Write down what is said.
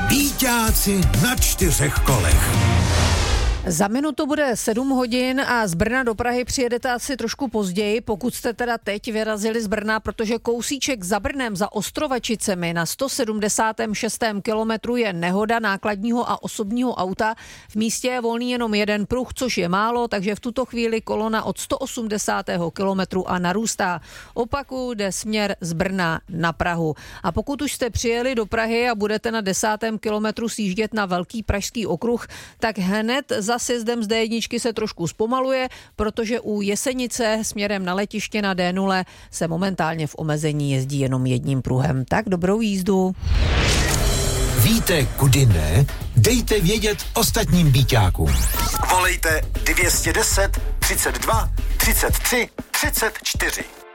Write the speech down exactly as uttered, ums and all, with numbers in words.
Bíťáci na čtyřech kolech. Za minutu bude sedm hodin a z Brna do Prahy přijedete asi trošku později, pokud jste teda teď vyrazili z Brna, protože kousíček za Brnem, za Ostrovačicemi na sto sedmdesátém šestém kilometru je nehoda nákladního a osobního auta. V místě je volný jenom jeden pruh, což je málo, takže v tuto chvíli kolona od sto osmdesátého kilometru a narůstá. Opaku jde směr z Brna na Prahu. A pokud už jste přijeli do Prahy a budete na desátém kilometru sjíždět na Velký pražský okruh, tak hned za sjezdem z dé jedna se trošku zpomaluje, protože u Jesenice směrem na letiště na dé nula se momentálně v omezení jezdí jenom jedním pruhem. Tak dobrou jízdu. Víte, kudy ne? Dejte vědět ostatním bíťákům. Volejte dvě stě deset, třicet dva, třicet tři, třicet čtyři.